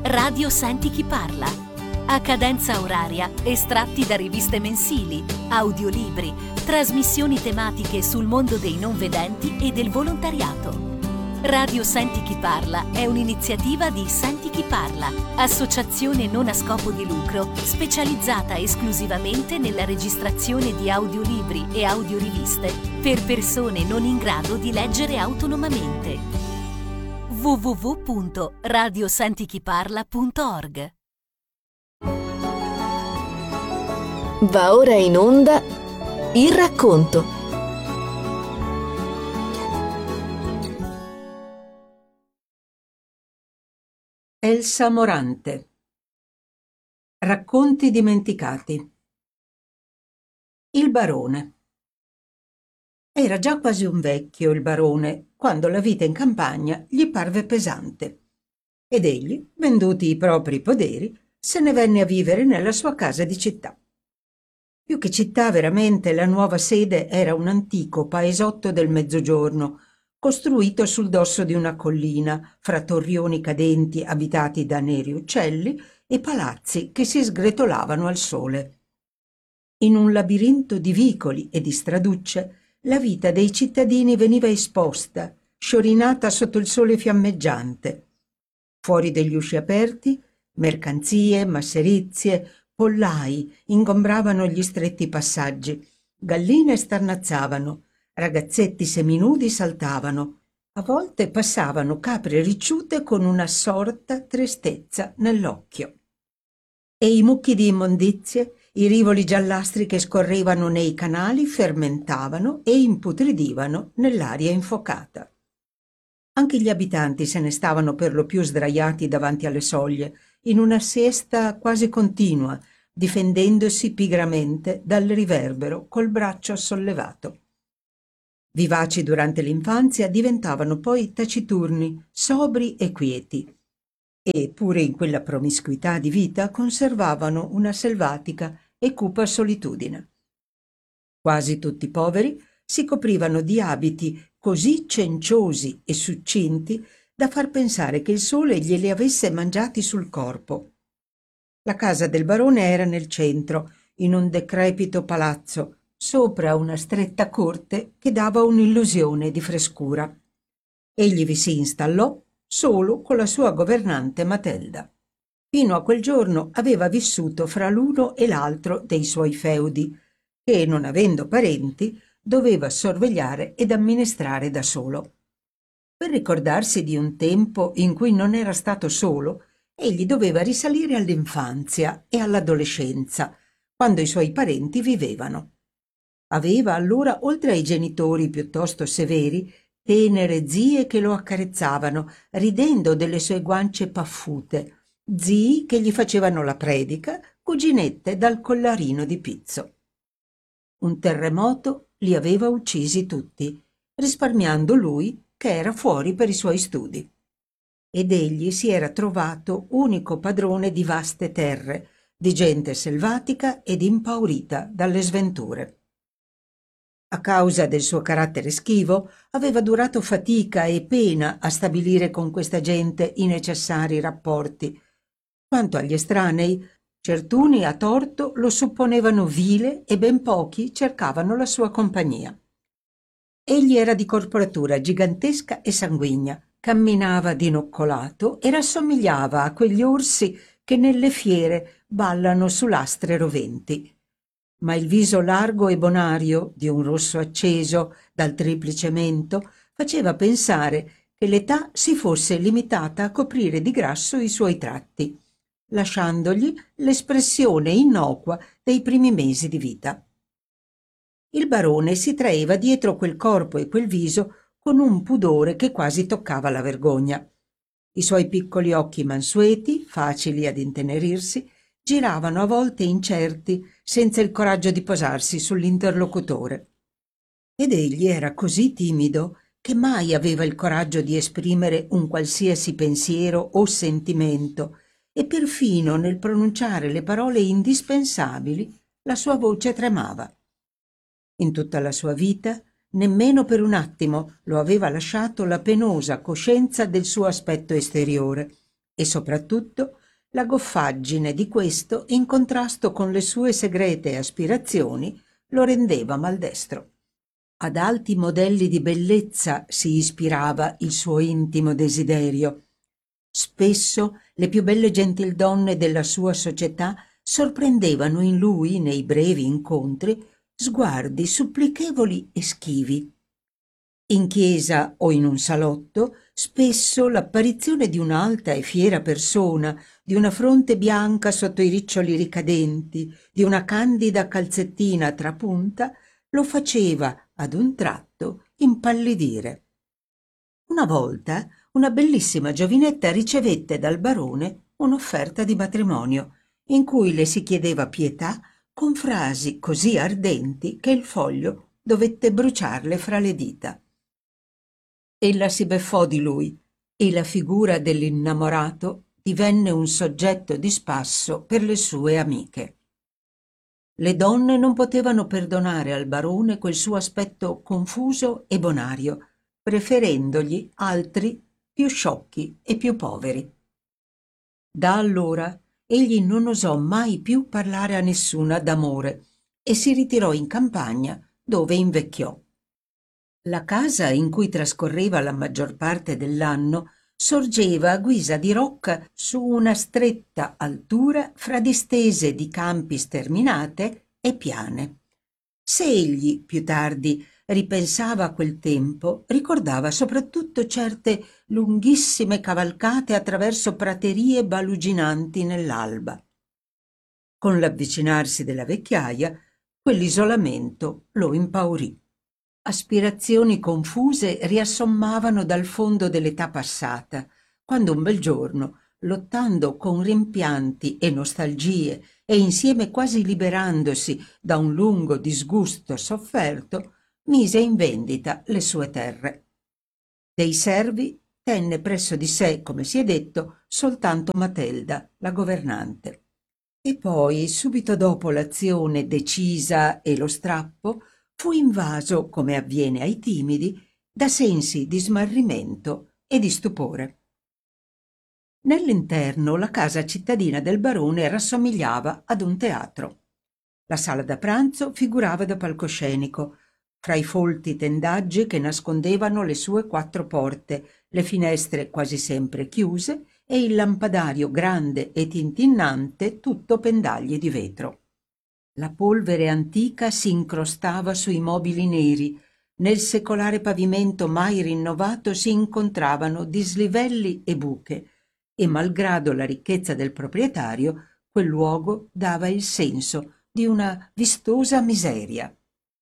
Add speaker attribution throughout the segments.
Speaker 1: Radio Senti chi parla. A cadenza oraria, estratti da riviste mensili, audiolibri, trasmissioni tematiche sul mondo dei non vedenti e del volontariato. Radio Senti chi parla è un'iniziativa di Senti chi parla, associazione non a scopo di lucro specializzata esclusivamente nella registrazione di audiolibri e audioriviste per persone non in grado di leggere autonomamente. www.radiosentichiparla.org.
Speaker 2: Va ora in onda il racconto.
Speaker 3: Elsa Morante. Racconti dimenticati. Il barone. Era già quasi un vecchio il barone quando la vita in campagna gli parve pesante ed egli, venduti i propri poderi, se ne venne a vivere nella sua casa di città. Più che città, veramente, la nuova sede era un antico paesotto del mezzogiorno, costruito sul dosso di una collina, fra torrioni cadenti abitati da neri uccelli e palazzi che si sgretolavano al sole. In un labirinto di vicoli e di straducce, la vita dei cittadini veniva esposta, sciorinata sotto il sole fiammeggiante. Fuori degli usci aperti, mercanzie, masserizie, pollai ingombravano gli stretti passaggi, galline starnazzavano, ragazzetti seminudi saltavano, a volte passavano capre ricciute con una sorta tristezza nell'occhio. E i mucchi di immondizie, i rivoli giallastri che scorrevano nei canali fermentavano e imputridivano nell'aria infocata. Anche gli abitanti se ne stavano per lo più sdraiati davanti alle soglie, in una siesta quasi continua, difendendosi pigramente dal riverbero col braccio sollevato. Vivaci durante l'infanzia, diventavano poi taciturni, sobri e quieti, e pure in quella promiscuità di vita conservavano una selvatica e cupa solitudine. Quasi tutti poveri, si coprivano di abiti così cenciosi e succinti da far pensare che il sole glieli avesse mangiati sul corpo. La casa del barone era nel centro, in un decrepito palazzo, sopra una stretta corte che dava un'illusione di frescura. Egli vi si installò solo con la sua governante Matelda. Fino a quel giorno aveva vissuto fra l'uno e l'altro dei suoi feudi, che, non avendo parenti, doveva sorvegliare ed amministrare da solo. Per ricordarsi di un tempo in cui non era stato solo, egli doveva risalire all'infanzia e all'adolescenza, quando i suoi parenti vivevano. Aveva allora, oltre ai genitori piuttosto severi, tenere zie che lo accarezzavano, ridendo delle sue guance paffute, zii che gli facevano la predica, cuginette dal collarino di pizzo. Un terremoto li aveva uccisi tutti, risparmiando lui che era fuori per i suoi studi. Ed egli si era trovato unico padrone di vaste terre, di gente selvatica ed impaurita dalle sventure. A causa del suo carattere schivo, aveva durato fatica e pena a stabilire con questa gente i necessari rapporti. Quanto agli estranei, certuni a torto lo supponevano vile e ben pochi cercavano la sua compagnia. Egli era di corporatura gigantesca e sanguigna, camminava dinoccolato e rassomigliava a quegli orsi che nelle fiere ballano su lastre roventi. Ma il viso largo e bonario, di un rosso acceso dal triplice mento, faceva pensare che l'età si fosse limitata a coprire di grasso i suoi tratti, lasciandogli l'espressione innocua dei primi mesi di vita. Il barone si traeva dietro quel corpo e quel viso con un pudore che quasi toccava la vergogna. I suoi piccoli occhi mansueti, facili ad intenerirsi, giravano a volte incerti, senza il coraggio di posarsi sull'interlocutore. Ed egli era così timido che mai aveva il coraggio di esprimere un qualsiasi pensiero o sentimento, e perfino nel pronunciare le parole indispensabili la sua voce tremava. In tutta la sua vita nemmeno per un attimo lo aveva lasciato la penosa coscienza del suo aspetto esteriore, e soprattutto la goffaggine di questo in contrasto con le sue segrete aspirazioni lo rendeva maldestro. Ad alti modelli di bellezza si ispirava il suo intimo desiderio. Spesso le più belle gentildonne della sua società sorprendevano in lui, nei brevi incontri, sguardi supplichevoli e schivi. In chiesa o in un salotto, spesso l'apparizione di un'alta e fiera persona, di una fronte bianca sotto i riccioli ricadenti, di una candida calzettina trapunta, lo faceva, ad un tratto, impallidire. Una volta una bellissima giovinetta ricevette dal barone un'offerta di matrimonio, in cui le si chiedeva pietà con frasi così ardenti che il foglio dovette bruciarle fra le dita. Ella si beffò di lui e la figura dell'innamorato divenne un soggetto di spasso per le sue amiche. Le donne non potevano perdonare al barone quel suo aspetto confuso e bonario, preferendogli altri più sciocchi e più poveri. Da allora egli non osò mai più parlare a nessuna d'amore e si ritirò in campagna, dove invecchiò. La casa in cui trascorreva la maggior parte dell'anno sorgeva a guisa di rocca su una stretta altura fra distese di campi sterminate e piane. Se egli, più tardi, ripensava a quel tempo, ricordava soprattutto certe lunghissime cavalcate attraverso praterie baluginanti nell'alba. Con l'avvicinarsi della vecchiaia, quell'isolamento lo impaurì. Aspirazioni confuse riassommavano dal fondo dell'età passata, quando un bel giorno, lottando con rimpianti e nostalgie e insieme quasi liberandosi da un lungo disgusto sofferto, mise in vendita le sue terre. Dei servi tenne presso di sé, come si è detto, soltanto Matelda, la governante. E poi, subito dopo l'azione decisa e lo strappo, fu invaso, come avviene ai timidi, da sensi di smarrimento e di stupore. Nell'interno la casa cittadina del barone rassomigliava ad un teatro. La sala da pranzo figurava da palcoscenico, fra i folti tendaggi che nascondevano le sue 4 porte, le finestre quasi sempre chiuse e il lampadario grande e tintinnante tutto pendagli di vetro. La polvere antica si incrostava sui mobili neri, nel secolare pavimento mai rinnovato si incontravano dislivelli e buche, e malgrado la ricchezza del proprietario, quel luogo dava il senso di una vistosa miseria.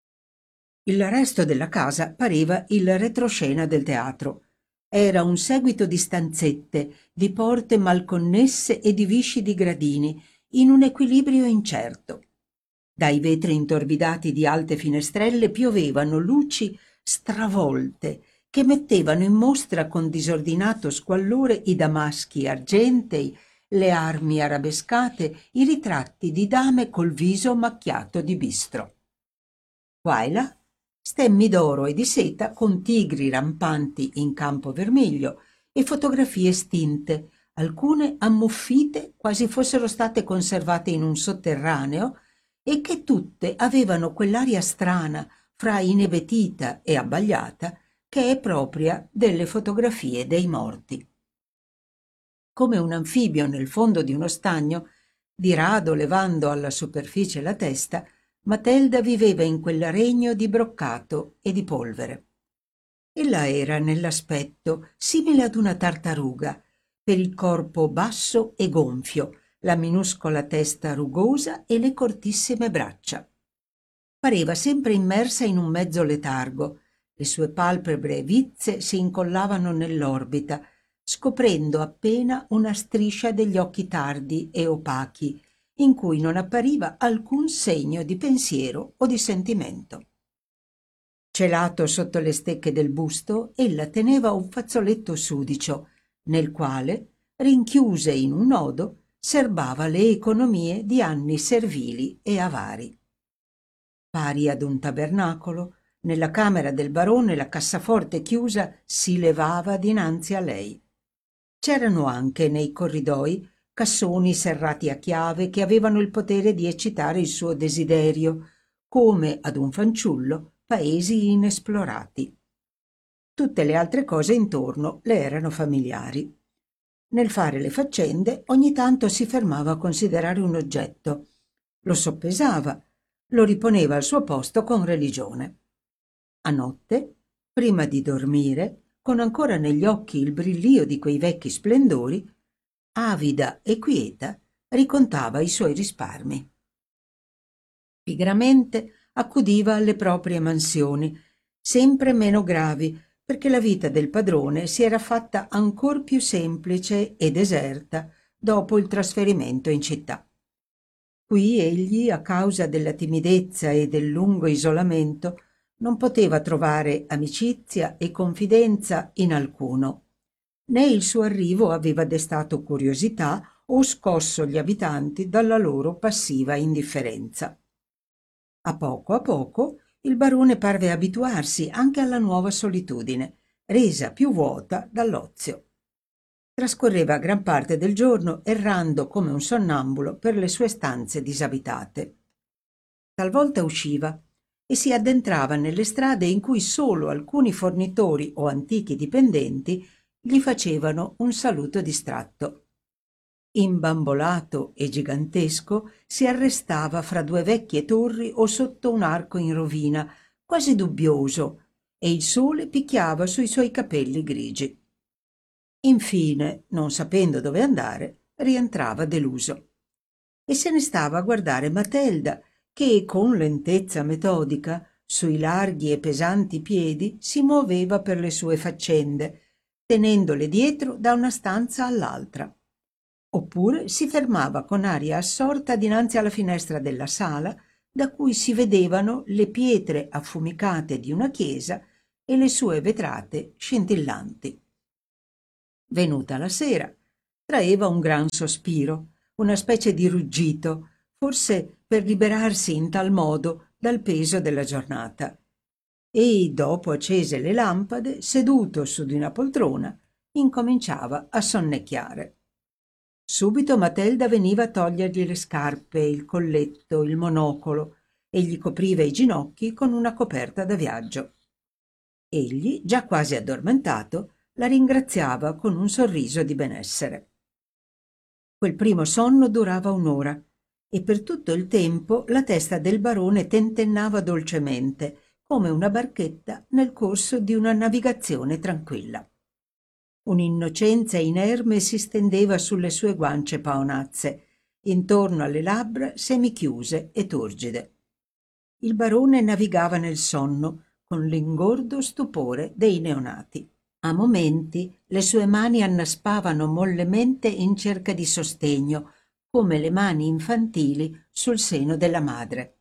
Speaker 3: Il resto della casa pareva il retroscena del teatro. Era un seguito di stanzette, di porte mal connesse e di viscidi gradini, in un equilibrio incerto. Dai vetri intorbidati di alte finestrelle piovevano luci stravolte che mettevano in mostra con disordinato squallore i damaschi argentei, le armi arabescate, i ritratti di dame col viso macchiato di bistro. Qua e là stemmi d'oro e di seta con tigri rampanti in campo vermiglio e fotografie stinte, alcune ammuffite quasi fossero state conservate in un sotterraneo e che tutte avevano quell'aria strana, fra inebetita e abbagliata, che è propria delle fotografie dei morti. Come un anfibio nel fondo di uno stagno, di rado levando alla superficie la testa, Matelda viveva in quel regno di broccato e di polvere. Ella era nell'aspetto simile ad una tartaruga, per il corpo basso e gonfio, la minuscola testa rugosa e le cortissime braccia. Pareva sempre immersa in un mezzo letargo. Le sue palpebre vizze si incollavano nell'orbita, scoprendo appena una striscia degli occhi tardi e opachi, in cui non appariva alcun segno di pensiero o di sentimento. Celato sotto le stecche del busto, ella teneva un fazzoletto sudicio, nel quale, rinchiuse in un nodo, serbava le economie di anni servili e avari. Pari ad un tabernacolo, nella camera del barone la cassaforte chiusa si levava dinanzi a lei. C'erano anche nei corridoi cassoni serrati a chiave che avevano il potere di eccitare il suo desiderio, come ad un fanciullo paesi inesplorati. Tutte le altre cose intorno le erano familiari. Nel fare le faccende ogni tanto si fermava a considerare un oggetto, lo soppesava, lo riponeva al suo posto con religione. A notte, prima di dormire, con ancora negli occhi il brillio di quei vecchi splendori, avida e quieta, ricontava i suoi risparmi. Pigramente accudiva alle proprie mansioni, sempre meno gravi, perché la vita del padrone si era fatta ancor più semplice e deserta dopo il trasferimento in città. Qui egli, a causa della timidezza e del lungo isolamento, non poteva trovare amicizia e confidenza in alcuno, né il suo arrivo aveva destato curiosità o scosso gli abitanti dalla loro passiva indifferenza. A poco il barone parve abituarsi anche alla nuova solitudine, resa più vuota dall'ozio. Trascorreva gran parte del giorno errando come un sonnambulo per le sue stanze disabitate. Talvolta usciva e si addentrava nelle strade in cui solo alcuni fornitori o antichi dipendenti gli facevano un saluto distratto. Imbambolato e gigantesco, si arrestava fra due vecchie torri o sotto un arco in rovina, quasi dubbioso, e il sole picchiava sui suoi capelli grigi. Infine, non sapendo dove andare, rientrava deluso. E se ne stava a guardare Matilda, che con lentezza metodica, sui larghi e pesanti piedi, si muoveva per le sue faccende, tenendole dietro da una stanza all'altra. Oppure si fermava con aria assorta dinanzi alla finestra della sala, da cui si vedevano le pietre affumicate di una chiesa e le sue vetrate scintillanti. Venuta la sera, traeva un gran sospiro, una specie di ruggito, forse per liberarsi in tal modo dal peso della giornata. E, dopo accese le lampade, seduto su di una poltrona, incominciava a sonnecchiare. Subito Matilda veniva a togliergli le scarpe, il colletto, il monocolo e gli copriva i ginocchi con una coperta da viaggio. Egli, già quasi addormentato, la ringraziava con un sorriso di benessere. Quel primo sonno durava un'ora e per tutto il tempo la testa del barone tentennava dolcemente, come una barchetta nel corso di una navigazione tranquilla. Un'innocenza inerme si stendeva sulle sue guance paonazze, intorno alle labbra semichiuse e turgide. Il barone navigava nel sonno con l'ingordo stupore dei neonati. A momenti le sue mani annaspavano mollemente in cerca di sostegno, come le mani infantili sul seno della madre.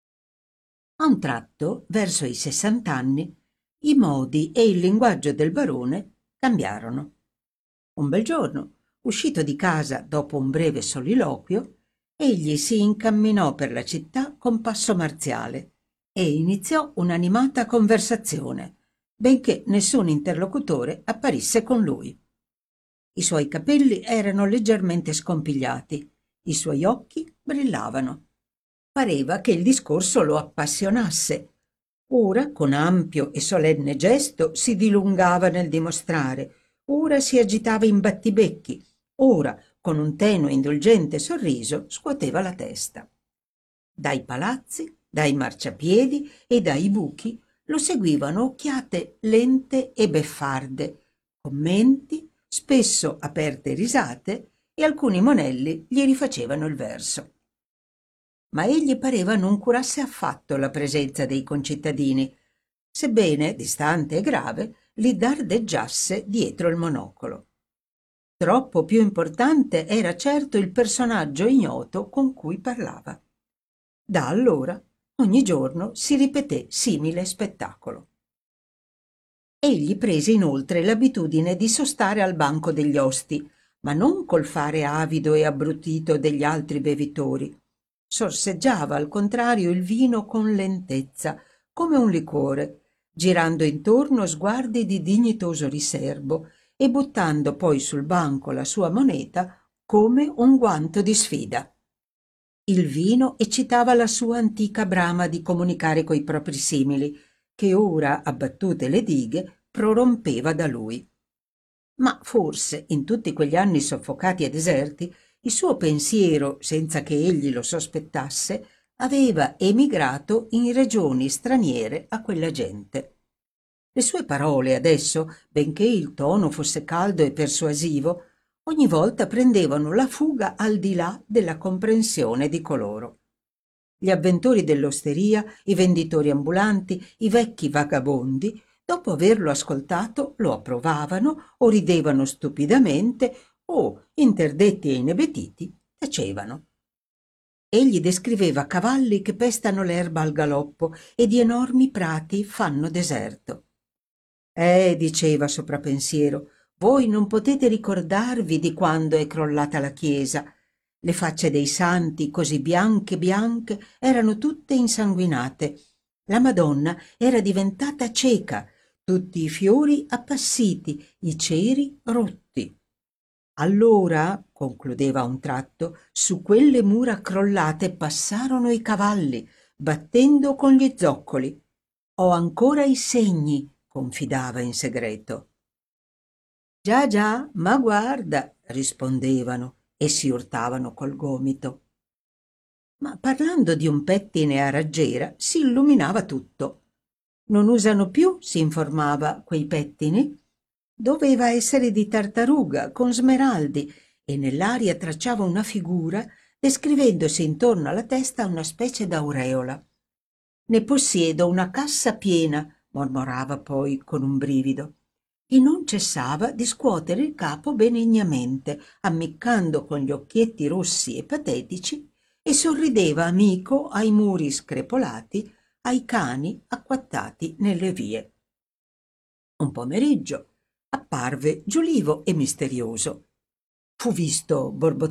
Speaker 3: A un tratto, verso i 60 anni, i modi e il linguaggio del barone cambiarono. Un bel giorno, uscito di casa dopo un breve soliloquio, egli si incamminò per la città con passo marziale e iniziò un'animata conversazione, benché nessun interlocutore apparisse con lui. I suoi capelli erano leggermente scompigliati, i suoi occhi brillavano. Pareva che il discorso lo appassionasse. Ora, con ampio e solenne gesto, si dilungava nel dimostrare, ora si agitava in battibecchi, ora, con un tenue indulgente sorriso, scuoteva la testa. Dai palazzi, dai marciapiedi e dai buchi lo seguivano occhiate lente e beffarde, commenti, spesso aperte risate, e alcuni monelli gli rifacevano il verso. Ma egli pareva non curasse affatto la presenza dei concittadini, sebbene, distante e grave, li dardeggiasse dietro il monocolo. Troppo più importante era certo il personaggio ignoto con cui parlava. Da allora, ogni giorno si ripeté simile spettacolo. Egli prese inoltre l'abitudine di sostare al banco degli osti, ma non col fare avido e abbrutito degli altri bevitori. Sorseggiava al contrario il vino con lentezza, come un liquore, girando intorno sguardi di dignitoso riserbo e buttando poi sul banco la sua moneta come un guanto di sfida. Il vino eccitava la sua antica brama di comunicare coi propri simili, che ora, abbattute le dighe, prorompeva da lui. Ma forse, in tutti quegli anni soffocati e deserti, il suo pensiero, senza che egli lo sospettasse, aveva emigrato in regioni straniere a quella gente. Le sue parole adesso, benché il tono fosse caldo e persuasivo, ogni volta prendevano la fuga al di là della comprensione di coloro. Gli avventori dell'osteria, i venditori ambulanti, i vecchi vagabondi, dopo averlo ascoltato, lo approvavano o ridevano stupidamente o, interdetti e inebetiti, tacevano. Egli descriveva cavalli che pestano l'erba al galoppo e di enormi prati fanno deserto. Diceva soprapensiero, voi non potete ricordarvi di quando è crollata la chiesa. Le facce dei santi, così bianche bianche, erano tutte insanguinate. La Madonna era diventata cieca, tutti i fiori appassiti, i ceri rotti. Allora, concludeva a un tratto, su quelle mura crollate passarono i cavalli, battendo con gli zoccoli. Ho ancora i segni, confidava in segreto. Già, già, ma guarda, rispondevano e si urtavano col gomito. Ma parlando di un pettine a raggiera si illuminava tutto. Non usano più, si informava, quei pettini? Doveva essere di tartaruga, con smeraldi, e nell'aria tracciava una figura, descrivendosi intorno alla testa una specie d'aureola. Ne possiedo una cassa piena, mormorava poi con un brivido, e non cessava di scuotere il capo benignamente, ammiccando con gli occhietti rossi e patetici, e sorrideva amico ai muri screpolati, ai cani acquattati nelle vie. Un pomeriggio apparve giulivo e misterioso. Fu visto borbottare